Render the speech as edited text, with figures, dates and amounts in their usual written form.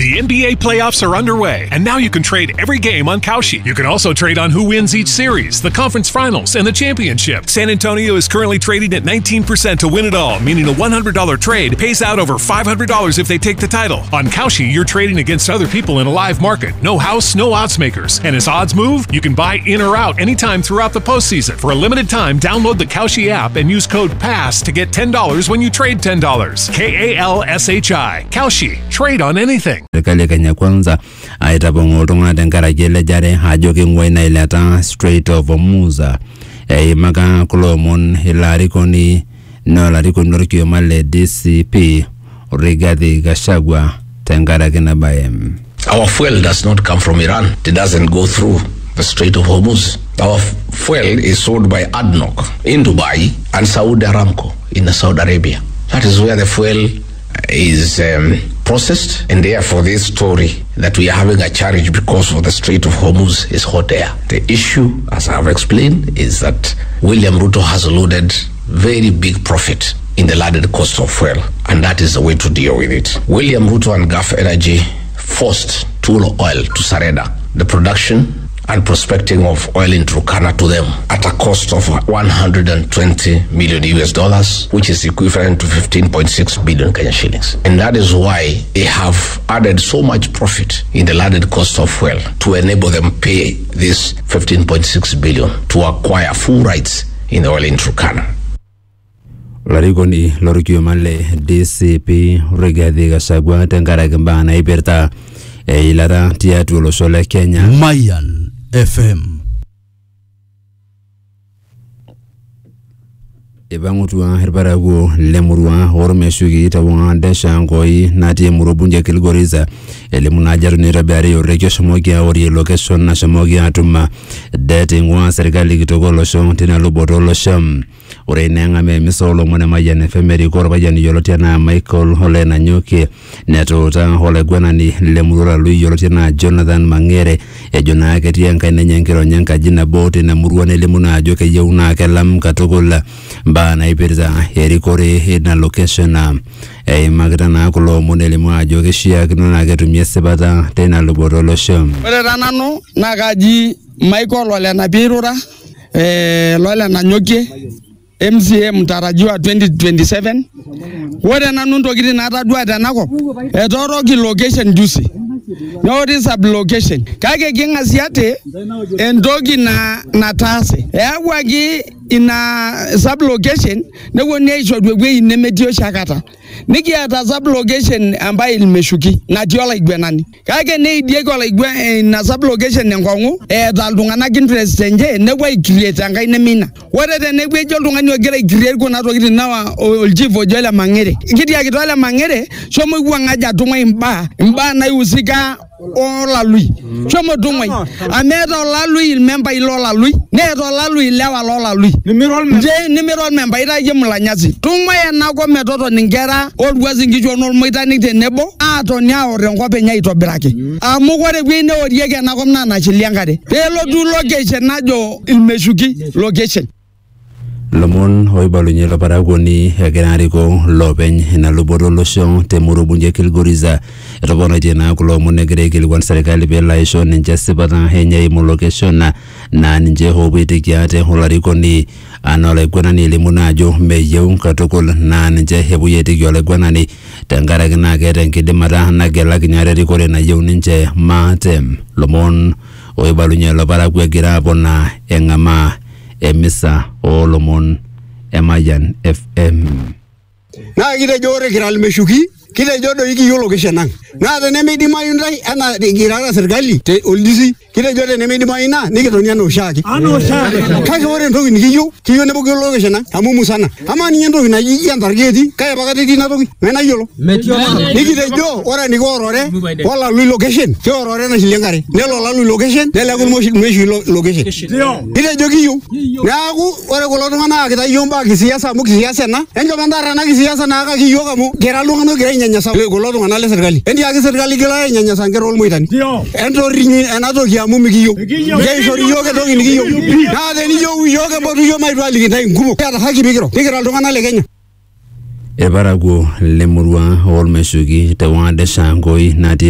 The NBA playoffs are underway, and now you can trade every game on Kalshi. You can also trade on who wins each series, the conference finals, and the championship. San Antonio is currently trading at 19% to win it all, meaning a $100 trade pays out over $500 if they take the title. On Kalshi, you're trading against other people in a live market. No house, no odds makers. And as odds move, you can buy in or out anytime throughout the postseason. For a limited time, download the Kalshi app and use code PASS to get $10 when you trade $10. KALSHI. Kalshi. Trade on anything. Serikali Kenya Kwanza aitapongo tongana tenkara jele jare hajoki ngwaina ilata Strait of Hormuz maka kulomon hilarikoni norikio male DCP Rigathi Gachagua tenkara kinabaye. Our fuel does not come from Iran. It doesn't go through the Strait of Hormuz. Our fuel is sold by ADNOC in Dubai and Saudi Aramco in Saudi Arabia. That is where the fuel is processed, and therefore this story that we are having a challenge because of the Strait of Hormuz is hot air. The issue, as I have explained, is that William Ruto has loaded very big profit in the landed cost of fuel, and that is the way to deal with it. William Ruto and Gulf Energy forced Tullow Oil to surrender the production and prospecting of oil in Turkana to them at a cost of $120 million, which is equivalent to 15.6 billion Kenyan shillings. And that is why they have added so much profit in the landed cost of fuel to enable them pay this 15.6 billion to acquire full rights in the oil in Turkana. Larikoni lorikio male DCP Rigathi Gachagua tenkara kimbana iperta ilara tiatu losole Kenya. Mayan FM. Ibangutua herbaragu lemurua hormeshugi tawanga deshangoi nati murubunja Kilgoriza elemuna jaruni rabari orekyo shamogia ori location na shamogia atuma dating wa serikali kitogolo shon tina lubotolo sham ore nenga me misolo mwana Mayan FM korbajan yolotiana Michael Holena Nyoke netota hole gwanani lemurura lui yolotiana Jonathan Mangere ejona ketia nkaine nyankero nyanka jina bote na muruane lemuna ajoke yeuna kelam katogola na iperza erikore na location magdana kulo monele mwajo keshia kinona ketumie sebata tena lubotolo sham. Ore ranano nagaji Michael Holena Birura Holena Nyoke MCA mtarajiwa 2027. Ore nanu ndokiti natadua tenakop etoroki location juicy. No this sub location. Kage gingasiate endogi na natase. Ewagi ina sub location nego neisho dwegwe inemetio shakata. Niki ata sub location ambaye ilimeshuki na diola igwenani. Kage ne diego la igwe na sub location ngongu daltungana interest nje nego create anga inemina. Wore de negwe joltungani ogere create ko na tokiti nawa oljivo jola mangere. Kiti akitola mangere somo igwangaja tungwa imba na usika ola lui chomo dungwe amedo la lui member ilola lui nedo la lui lewa lola lui nimirol member ida jemla nyasi tungwe na ko metodo ningera olwazi ngijo no moitani tenebo ato nya ore ngope nya itobiraki amugore gwine oriege na komna na chiliangare pelo du location najo ilmeshuki location Lomon hoibalunye loparagoni egenariko lopen na lubotolo shon temurubunje Kilgoriza robona jena kulo monegere kilwan serikali belaisho ninja sibata henya imu location na ninje hobiti kiate holariko ni anole gwanani limunajo meyeu katokol na ninje hebuyeti gyole gwanani tangara gina gere nkidimara na gela kinyare rikore na yeu ninje matem Lomon hoibalunye loparagwe gira bona engama emisa olomon Mayan FM. Na kite jore kiral meshuki kite jodo iki yolo keshanang na de nemedi mayundai ana de girara serikali te oldisi kite jode nemedi mayina nikitonia no shaki kake ore ntoki nikiyo kiyo nebo yolo keshanang amumu sana ama ni ndoki na yandargeti kaya bakati dina toki mena yolo nikite jo ora ni gorore wala lui location ke orore na shilengare nelo la lui location nelo ko meshi location kite jo kiyo naku ore ko lotungana kita yomba kisiasa mu kisiasa na enjo bandara na kisiasa na ka kiyo kamu geralungano nyanyasa golo tungana le serikali endi ake serikali gela nyanyasa ngero moitani ento rinyi enato kiamu mikiyo geishori yoke tongi nikiyo na de ni yo ke bodu yo maitwali kitai ngumo ya haki bigiro tungana le Kenya ebarago lemurwa olmeshugi tawande shangoi nati